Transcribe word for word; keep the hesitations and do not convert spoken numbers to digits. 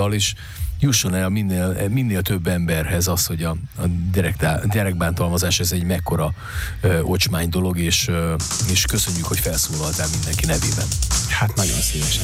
és jusson el minél, minél több emberhez az, hogy a, a direkt, gyerekbántalmazás ez egy mekkora ö, ocsmány dolog, és, ö, és köszönjük, hogy felszólaltál mindenki nevében. Hát nagyon szívesen.